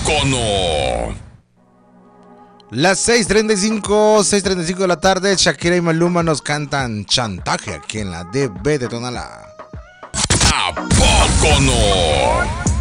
poco no? Las 6:35 de la tarde, Shakira y Maluma nos cantan Chantaje aquí en la DB de Tonalá. ¿A poco no?